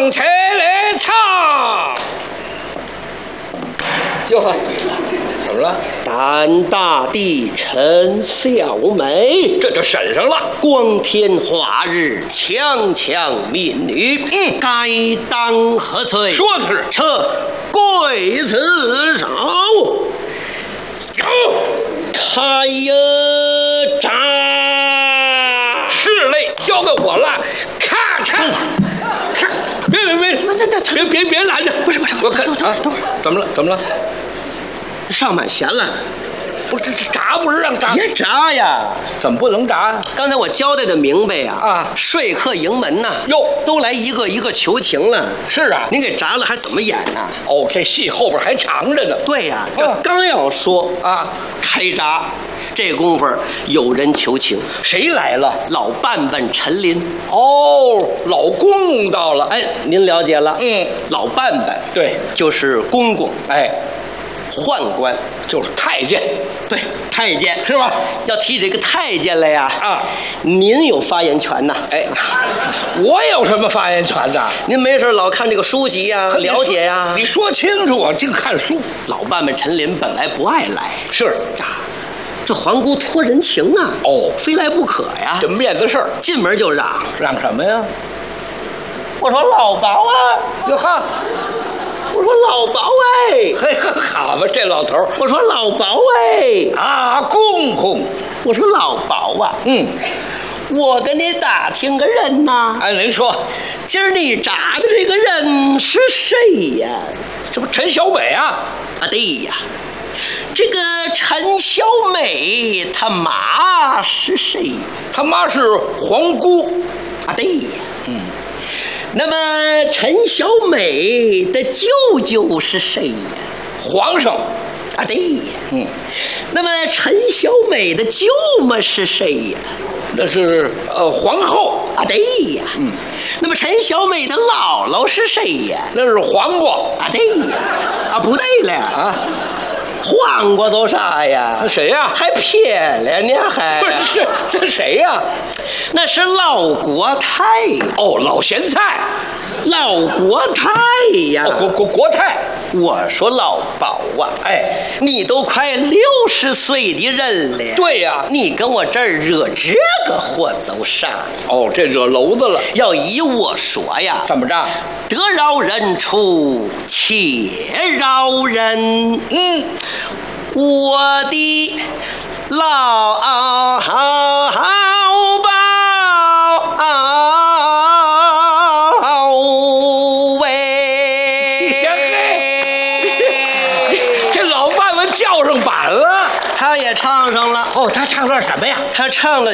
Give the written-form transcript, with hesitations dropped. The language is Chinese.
唱起来唱。哟呵，怎么了？ 胆大地陈小美， 这就审上了。 光天化日，强抢民女，该当何罪？ 说的是。 撤刽子手。 有。 开呀闸。 是嘞，交给我了。咔嚓。咔！别拦着！ 不是， 我看啊，怎么了？ 上满弦了。 不是这炸不是让炸？ 别炸呀！ 怎么不能炸？ 刚才我交代的明白呀！ 啊， 说客迎门呐， 哟， 都来一个一个求情了。 是啊， 您给炸了还怎么演呢？ 哦，这戏后边还长着呢。 对呀，这刚要说啊， 开闸，这功夫有人求情。 谁来了？ 老伴伴陈林。 哦，老公公到了。 哎，您了解了。老伴伴对， 就是公公。 哎。 宦官就是太监， 对，太监是吧？ 要提这个太监来呀， 啊， 您有发言权呐。 哎，我有什么发言权呐？ 您没事老看这个书籍呀，了解呀。 你说清楚，我净看书。 老伴伴陈林本来不爱来， 是啊，这皇姑托人情啊， 哦， 非来不可呀。 这面子事儿， 进门就嚷什么呀？ 我说老鸨啊， 哟呵。 我说老鸨哎， 嘿，好吧，这老头儿。 我说老鸨哎， 啊，公公。 我说老鸨啊，我跟你打听个人呐。 哎，您说， 今儿你炸的这个人是谁呀？ 这不陈小美啊？ 啊，对呀，这个陈小美她妈是谁？ 她妈是皇姑。 啊，对呀，那么陈小美的舅舅是谁呀？ 皇上。 啊，对呀。那么陈小美的舅妈是谁呀？ 那是皇后。 啊，对呀。那么陈小美的姥姥是谁呀？ 那是黄瓜。 啊，对呀。啊，不对了啊，黄瓜做啥呀？ 那谁呀？ 还撇了呢？还不是这谁呀？ 那是老国泰。 哦，老咸菜。 老国泰呀。 国泰。 我说老鸨啊， 哎， 你都快60岁的人了。 对呀， 你跟我这儿惹这个祸走啥？ 哦，这惹娄子了。 要依我说呀， 怎么着？ 得饶人处且饶人。我的老鸨叫上板了， 他也唱上了。 哦，他唱段什么呀？ 他唱了